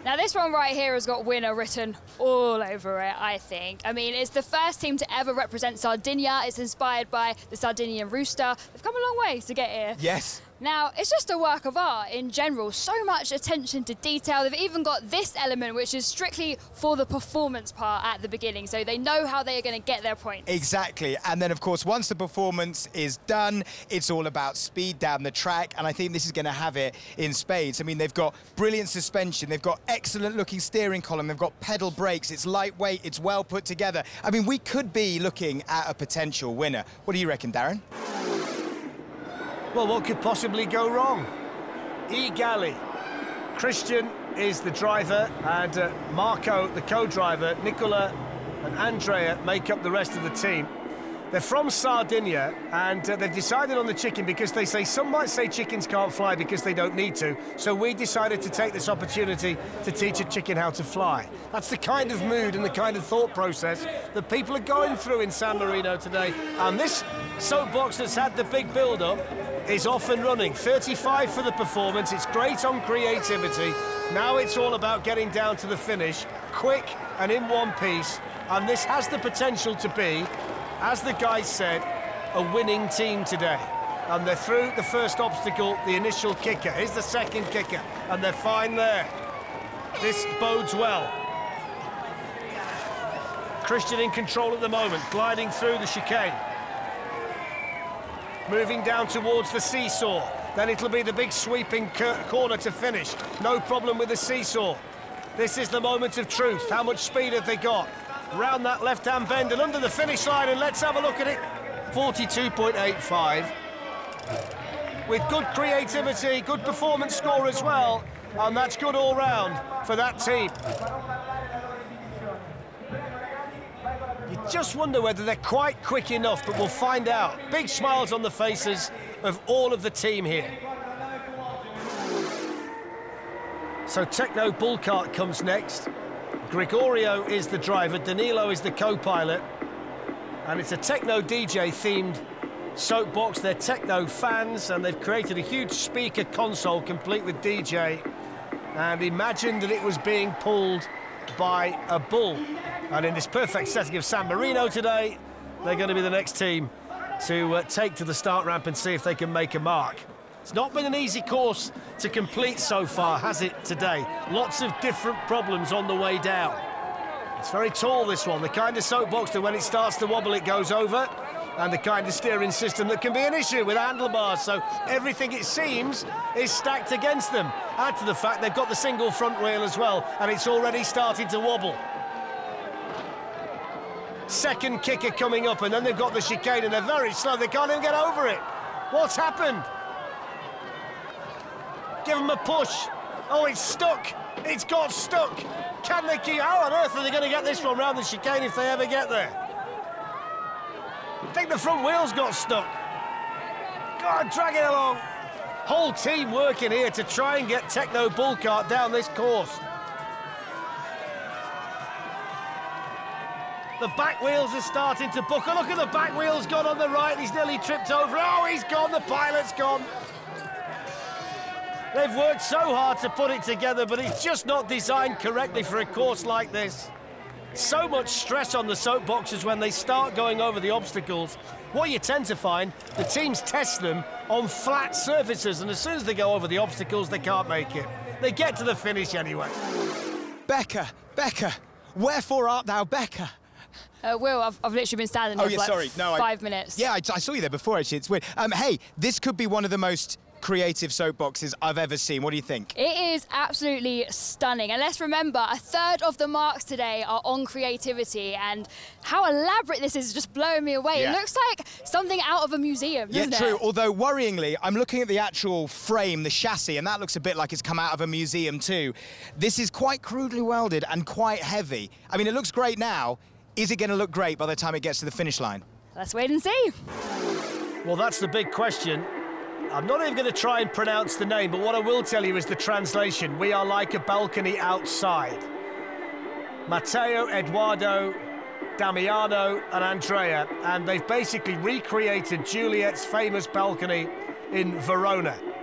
Now this one right here has got winner written all over it, I think. I mean, it's the first team to ever represent Sardinia. It's inspired by the Sardinian rooster. They've come a long way to get here. Yes. Now, it's just a work of art in general. So much attention to detail. They've even got this element, which is strictly for the performance part at the beginning, so they know how they are going to get their points. Exactly. And then, of course, once the performance is done, it's all about speed down the track, and I think this is going to have it in spades. I mean, they've got brilliant suspension, they've got excellent-looking steering column, they've got pedal brakes, it's lightweight, it's well put together. I mean, we could be looking at a potential winner. What do you reckon, Darren? Well, what could possibly go wrong? Igali. Christian is the driver, and Marco, the co-driver, Nicola and Andrea make up the rest of the team. They're from Sardinia, and they've decided on the chicken because they say, some might say chickens can't fly because they don't need to, so we decided to take this opportunity to teach a chicken how to fly. That's the kind of mood and the kind of thought process that people are going through in San Marino today. And this soapbox that's had the big build-up is off and running. 35 for the performance, it's great on creativity. Now it's all about getting down to the finish, quick and in one piece, and this has the potential to be, as the guys said, a winning team today. And they're through the first obstacle, the initial kicker. Here's the second kicker, and they're fine there. This bodes well. Christian in control at the moment, gliding through the chicane. Moving down towards the seesaw. Then it'll be the big sweeping corner to finish. No problem with the seesaw. This is the moment of truth. How much speed have they got? Round that left-hand bend and under the finish line, and let's have a look at it. 42.85. With good creativity, good performance score as well, and that's good all round for that team. You just wonder whether they're quite quick enough, but we'll find out. Big smiles on the faces of all of the team here. So Tekno Bull Kart comes next. Gregorio is the driver, Danilo is the co-pilot, and it's a Tekno DJ-themed soapbox. They're Tekno fans, and they've created a huge speaker console complete with DJ, and imagined that it was being pulled by a bull. And in this perfect setting of San Marino today, they're going to be the next team to take to the start ramp and see if they can make a mark. It's not been an easy course to complete so far, has it, today? Lots of different problems on the way down. It's very tall, this one, the kind of soapbox that when it starts to wobble, it goes over, and the kind of steering system that can be an issue with handlebars, so everything, it seems, is stacked against them. Add to the fact they've got the single front wheel as well, and it's already starting to wobble. Second kicker coming up, and then they've got the chicane, and they're very slow. They can't even get over it. What's happened? Give them a push. Oh, it's stuck. It's got stuck. Can they keep... How on earth are they going to get this one round the chicane if they ever get there? I think the front wheels got stuck. God, drag it along. Whole team working here to try and get Tekno Bull Kart down this course. The back wheels are starting to buckle. Look at the back wheels gone on the right. He's nearly tripped over. Oh, he's gone. The pilot's gone. They've worked so hard to put it together, but it's just not designed correctly for a course like this. So much stress on the soapboxes when they start going over the obstacles. What you tend to find, the teams test them on flat surfaces, and as soon as they go over the obstacles, they can't make it. They get to the finish anyway. Becca, wherefore art thou, Becca? Will, I've literally been standing here for like 5 minutes. Yeah, I saw you there before, actually. It's weird. Hey, this could be one of the most creative soapboxes I've ever seen. What do you think? It is absolutely stunning. And let's remember, a third of the marks today are on creativity, and how elaborate this is just blowing me away. Yeah. It looks like something out of a museum, doesn't it? Yeah, true. Although, worryingly, I'm looking at the actual frame, the chassis, and that looks a bit like it's come out of a museum too. This is quite crudely welded and quite heavy. I mean, it looks great now. Is it going to look great by the time it gets to the finish line? Let's wait and see. Well, that's the big question. I'm not even going to try and pronounce the name, but what I will tell you is the translation. We are like a balcony outside. Matteo, Eduardo, Damiano and Andrea, and they've basically recreated Juliet's famous balcony in Verona.